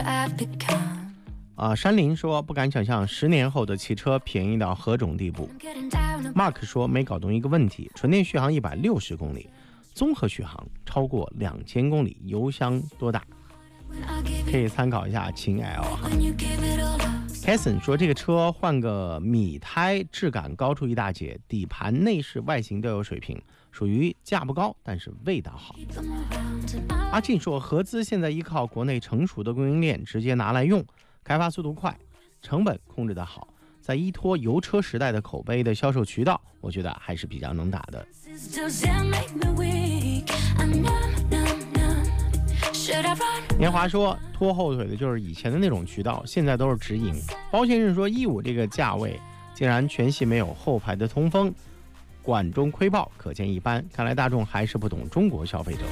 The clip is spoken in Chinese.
山林说不敢想象10年后的汽车便宜到何种地步。Mark 说没搞懂一个问题，纯电续航160公里，综合续航超过2000公里，油箱多大？可以参考一下秦 L 哈。Kason 说这个车换个米胎，质感高出一大截，底盘内饰外形都有水平，属于价不高但是味道好。阿进说合资现在依靠国内成熟的供应链直接拿来用，开发速度快，成本控制得好，在依托油车时代的口碑的销售渠道，我觉得还是比较能打的。年华说拖后腿的就是以前的那种渠道，现在都是直营。包先生说E5这个价位竟然全系没有后排的通风，管中窥豹，可见一斑。看来大众还是不懂中国消费者。